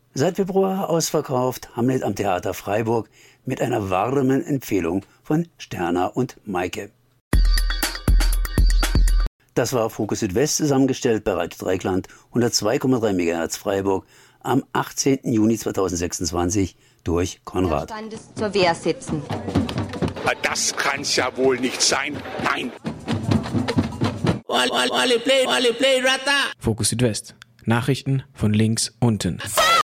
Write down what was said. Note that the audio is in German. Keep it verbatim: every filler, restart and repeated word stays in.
Seit Februar ausverkauft, Hamlet am Theater Freiburg mit einer warmen Empfehlung von Sterna und Maike. Das war Fokus Südwest, zusammengestellt bei Radio Dreieckland, hundertzwei Komma drei Megahertz Freiburg, am achtzehnten Juni zweitausendsechsundzwanzig durch Konrad. Standes zur Wehr setzen. Das kann's ja wohl nicht sein. Nein. Fokus Südwest. Nachrichten von links unten.